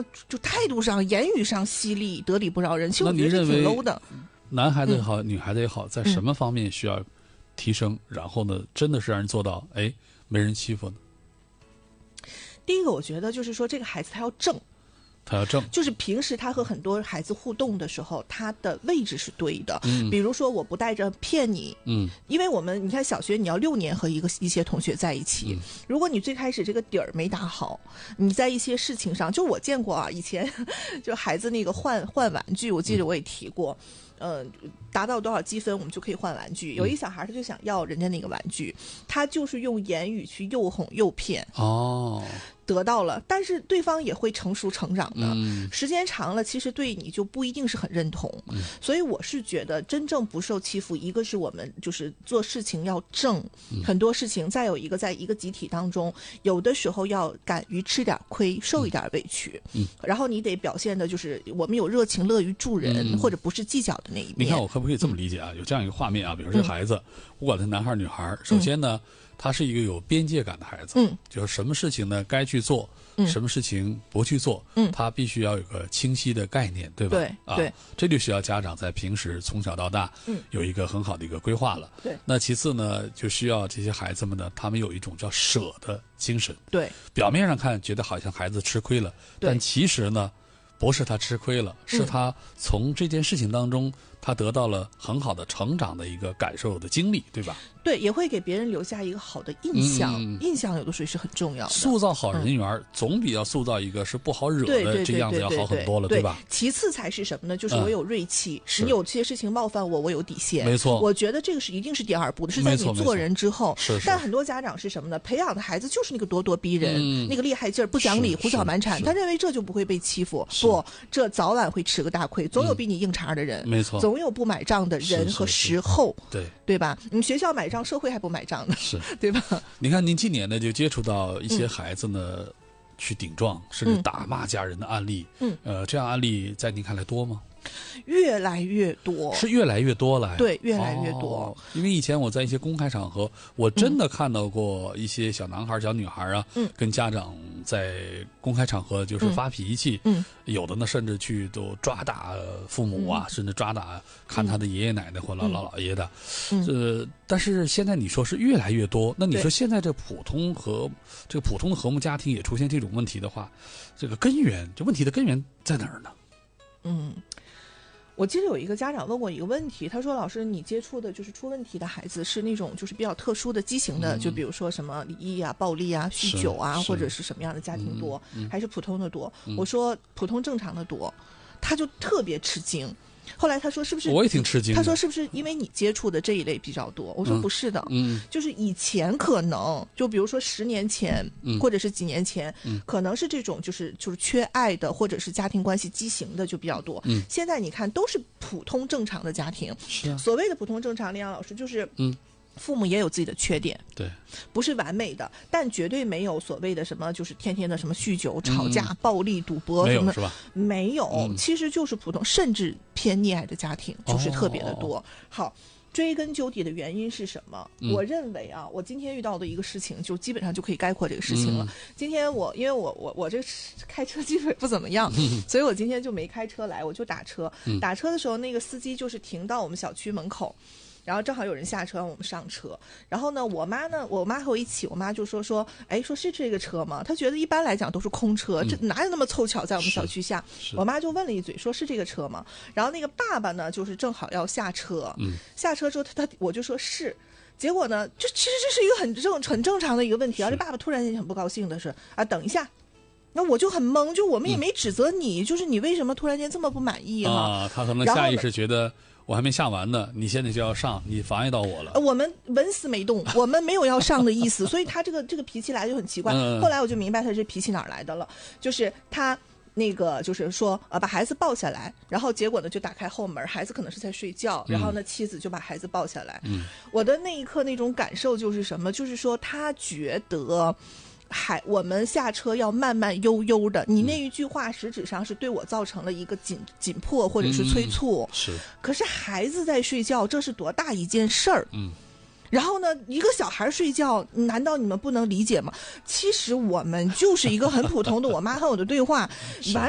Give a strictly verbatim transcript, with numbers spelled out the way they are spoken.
呢就态度上、言语上犀利、得理不饶人，其实我觉得这挺 low 的。 男孩子也好，嗯、女孩子也好，在什么方面需要提升？嗯、然后呢，真的是让人做到哎没人欺负呢？ 第一个，我觉得就是说，这个孩子他要正。 他要正， 就是平时他和很多孩子互动的时候，他的位置是对的。 嗯， 比如说我不带着骗你， 嗯， 因为我们你看小学你要六年和一个一些同学在一起，嗯、如果你最开始这个底儿没打好，你在一些事情上，就我见过啊，以前就孩子那个换换玩具，我记得我也提过。嗯呃，达到多少积分我们就可以换玩具。有一小孩他就想要人家那个玩具，他就是用言语去诱哄诱骗。 哦。 得到了，但是对方也会成熟成长的。 嗯、 时间长了，其实对你就不一定是很认同。 嗯、 所以我是觉得，真正不受欺负，一个是我们就是做事情要正， 嗯、 很多事情；再有一个，在一个集体当中，有的时候要敢于吃点亏，受一点委屈。 嗯、 然后你得表现的就是我们有热情、乐于助人， 嗯、 或者不是计较的那一面。 你看，我可不可以这么理解啊？嗯、有这样一个画面啊，比如说这孩子，不管他男孩女孩，首先呢。嗯他是一个有边界感的孩子， 嗯， 就是什么事情呢该去做， 嗯， 什么事情不去做， 嗯， 他必须要有个清晰的概念，对吧？ 对， 啊， 对， 这就需要家长在平时从小到大， 嗯， 有一个很好的一个规划了。 对， 那其次呢，就需要这些孩子们呢，他们有一种叫舍的精神。 对， 表面上看觉得好像孩子吃亏了，但其实呢，不是他吃亏了，是他从这件事情当中。他得到了很好的成长的一个感受的经历，对吧？ 对，也会给别人留下一个好的印象。 嗯、 印象有的时候是很重要的。 塑造好人缘、嗯、总比要塑造一个是不好惹的这样子要好很多了， 对吧？ 其次才是什么呢？就是我有锐气， 嗯、 你有些事情冒犯我，我有底线。 没错， 我觉得这个是一定是第二步的，是在你做人之后。 是是。 但很多家长是什么呢？培养的孩子就是那个咄咄逼人， 嗯、 那个厉害劲儿，不讲理，胡搅蛮缠。他认为这就不会被欺负，不，这早晚会吃个大亏。总有比你硬茬的人， 嗯、没错， 总有不买账的人和时候， 是是是对对吧？你学校买账，社会还不买账呢， 是对吧？ 你看，您近年呢就接触到一些孩子呢、嗯、去顶撞甚至打骂家人的案例， 嗯， 呃，这样案例在您看来多吗？ 越来越多， 是越来越多了。 对，越来越多、 哦。因为以前我在一些公开场合，我真的看到过一些小男孩、嗯、小女孩啊， 嗯， 跟家长在公开场合就是发脾气， 嗯， 有的呢甚至去都抓打父母啊，嗯、甚至抓打看他的爷爷奶奶或姥姥姥爷的， 嗯， 呃，但是现在你说是越来越多，那你说现在这普通和这个普通的和睦家庭也出现这种问题的话，这个根源，这问题的根源在哪儿呢？ 嗯。我记得有一个家长问过一个问题，他说：“老师，你接触的就是出问题的孩子是那种就是比较特殊的畸形的， 嗯、 就比如说什么离异啊、暴力啊、酗酒啊，或者是什么样的家庭多， 嗯嗯、 还是普通的多？” 嗯、 我说：“普通正常的多。”他就特别吃惊。后来他说是不是我也挺吃惊的， 他说是不是因为你接触的这一类比较多？我说不是的， 嗯， 就是以前可能就比如说十年前、 嗯、 或者是几年前、 嗯、 可能是这种就是就是缺爱的或者是家庭关系畸形的就比较多， 嗯， 现在你看都是普通正常的家庭， 是啊， 所谓的普通正常，李阳老师就是嗯。 父母也有自己的缺点， 对， 不是完美的，但绝对没有所谓的什么，就是天天的什么酗酒、吵架、 嗯、 暴力、赌博什么， 没有是吧？ 没有、 嗯， 其实就是普通，甚至偏溺爱的家庭就是特别的多。 哦、 好，追根究底的原因是什么？ 嗯、 我认为啊，我今天遇到的一个事情，就基本上就可以概括这个事情了。 嗯、 今天我因为我我我这开车技术也不怎么样， 嗯、 所以我今天就没开车来，我就打车。 嗯、 打车的时候，那个司机就是停到我们小区门口。然后正好有人下车让我们上车，然后呢，我妈呢，我妈和我一起，我妈就说说，哎，说是这个车吗？她觉得一般来讲都是空车， 嗯、 这哪有那么凑巧在我们小区下？我妈就问了一嘴，说是这个车吗？然后那个爸爸呢，就是正好要下车， 嗯、 下车之后他他我就说是。结果呢，这其实这是一个很正很正常的一个问题，而且爸爸突然间很不高兴的是啊，等一下。那我就很懵，就我们也没指责你，嗯、就是你为什么突然间这么不满意哈？ 啊，他可能下意识觉得我还没下完呢，你现在就要上，你妨碍到我了。 我们纹丝没动，我们没有要上的意思，所以他这个这个脾气来就很奇怪。 嗯、 后来我就明白他这脾气哪儿来的了，就是他。那个就是说，呃，把孩子抱下来，然后结果呢，就打开后门，孩子可能是在睡觉，然后呢，妻子就把孩子抱下来。 嗯， 我的那一刻那种感受就是什么？就是说，他觉得，还我们下车要慢慢悠悠的。你那一句话实质上是对我造成了一个紧紧迫或者是催促。 嗯、是。 可是孩子在睡觉，这是多大一件事儿？ 嗯。 然后呢，一个小孩睡觉，难道你们不能理解吗？其实我们就是一个很普通的我妈和我的对话，完